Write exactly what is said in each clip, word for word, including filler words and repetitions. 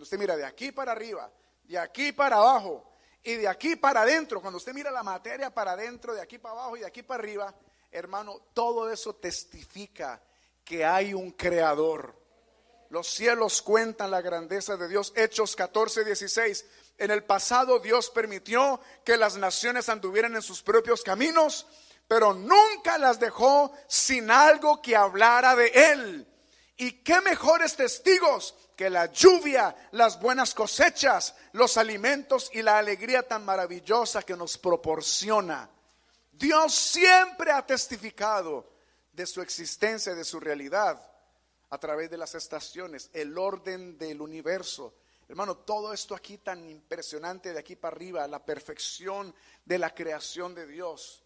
usted mira de aquí para arriba, de aquí para abajo y de aquí para adentro, cuando usted mira la materia para adentro, de aquí para abajo y de aquí para arriba, hermano, todo eso testifica que hay un creador. Los cielos cuentan la grandeza de Dios. Hechos catorce dieciséis. En el pasado Dios permitió que las naciones anduvieran en sus propios caminos, pero nunca las dejó sin algo que hablara de Él. Y qué mejores testigos que la lluvia, las buenas cosechas, los alimentos y la alegría tan maravillosa que nos proporciona. Dios siempre ha testificado de su existencia, de su realidad, a través de las estaciones, el orden del universo. Hermano, todo esto aquí tan impresionante de aquí para arriba, la perfección de la creación de Dios.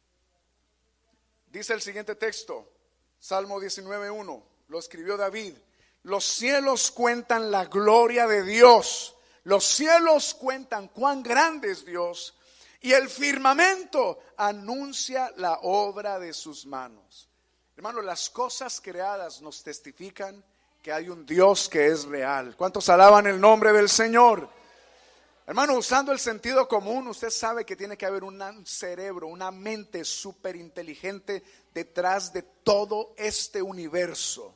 Dice el siguiente texto, Salmo diecinueve uno, lo escribió David. Los cielos cuentan la gloria de Dios. Los cielos cuentan cuán grande es Dios. Y el firmamento anuncia la obra de sus manos. Hermano, las cosas creadas nos testifican que hay un Dios que es real. ¿Cuántos alaban el nombre del Señor? Hermano, usando el sentido común, usted sabe que tiene que haber un cerebro, una mente súper inteligente detrás de todo este universo.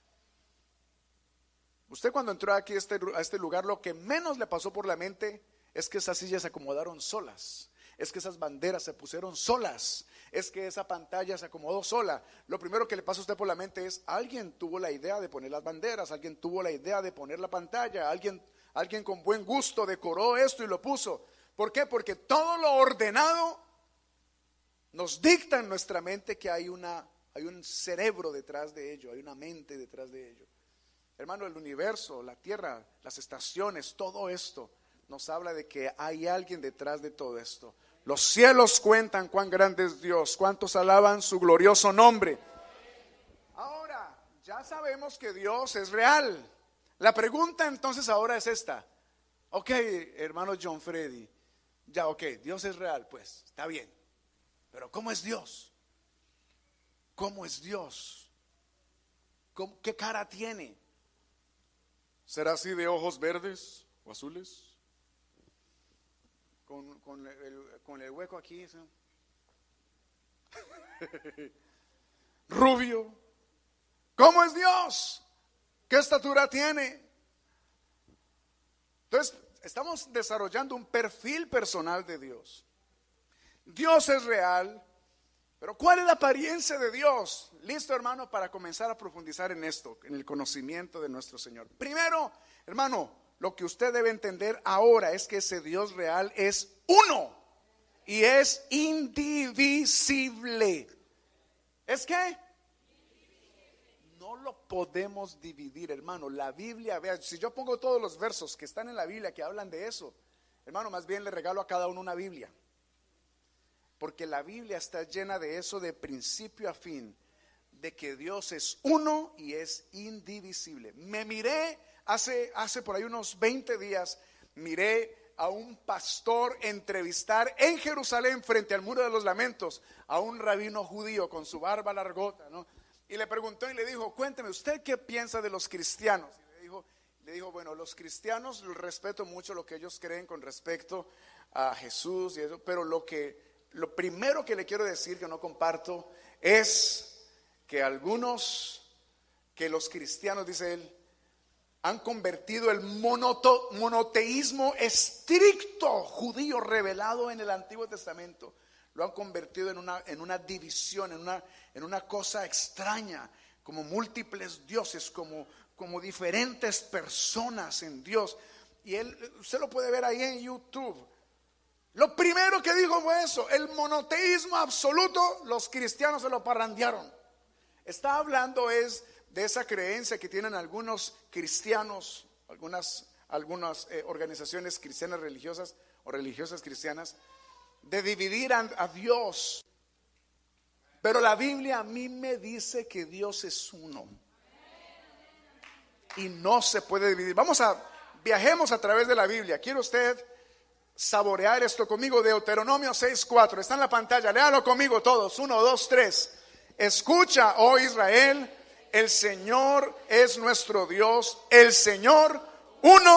Usted cuando entró aquí a este, a este lugar, lo que menos le pasó por la mente es que esas sillas se acomodaron solas, es que esas banderas se pusieron solas, es que esa pantalla se acomodó sola. Lo primero que le pasa a usted por la mente es: alguien tuvo la idea de poner las banderas, alguien tuvo la idea de poner la pantalla, alguien, alguien con buen gusto decoró esto y lo puso. ¿Por qué? Porque todo lo ordenado nos dicta en nuestra mente que hay, una, hay un cerebro detrás de ello, hay una mente detrás de ello. Hermano, el universo, la tierra, las estaciones, todo esto nos habla de que hay alguien detrás de todo esto. Los cielos cuentan cuán grande es Dios. ¿Cuántos alaban su glorioso nombre? Ahora, ya sabemos que Dios es real. La pregunta entonces ahora es esta. Ok, hermano John Freddy, ya ok, Dios es real, pues, está bien. Pero ¿cómo es Dios? ¿Cómo es Dios? ¿Cómo, qué cara tiene? ¿Será así de ojos verdes o azules? Con, con, el, con el hueco aquí, ¿sí? Rubio. ¿Cómo es Dios? ¿Qué estatura tiene? Entonces, estamos desarrollando un perfil personal de Dios. Dios es real, pero ¿cuál es la apariencia de Dios? Listo, hermano, para comenzar a profundizar en esto, en el conocimiento de nuestro Señor. Primero, hermano, lo que usted debe entender ahora es que ese Dios real es uno y es indivisible. ¿Es qué? No lo podemos dividir, hermano. La Biblia, vea, si yo pongo todos los versos que están en la Biblia que hablan de eso, hermano, más bien le regalo a cada uno una Biblia. Porque la Biblia está llena de eso de principio a fin, de que Dios es uno y es indivisible. Me miré hace, hace por ahí unos veinte días, miré a un pastor entrevistar en Jerusalén frente al Muro de los Lamentos a un rabino judío con su barba largota, ¿no? Y le preguntó y le dijo: cuénteme, ¿usted qué piensa de los cristianos? Y le dijo, le dijo bueno, los cristianos, respeto mucho lo que ellos creen con respecto a Jesús y eso, pero lo que Lo primero que le quiero decir, que no comparto, es que algunos, que los cristianos, dice él, han convertido el monoto, monoteísmo estricto judío revelado en el Antiguo Testamento, lo han convertido en una, en una división, en una, en una cosa extraña, como múltiples dioses, como, como diferentes personas en Dios. Y él, usted lo puede ver ahí en YouTube. Lo primero que dijo fue eso: el monoteísmo absoluto, los cristianos se lo parrandearon. Está hablando es de esa creencia que tienen algunos cristianos, algunas, algunas eh, organizaciones cristianas religiosas o religiosas cristianas, de dividir a, a Dios. Pero la Biblia a mí me dice que Dios es uno y no se puede dividir. Vamos a, viajemos a través de la Biblia. ¿Quiere usted saborear esto conmigo? Deuteronomio seis cuatro, está en la pantalla, léalo conmigo todos, uno, dos, tres. Escucha, oh Israel, el Señor es nuestro Dios, el Señor uno.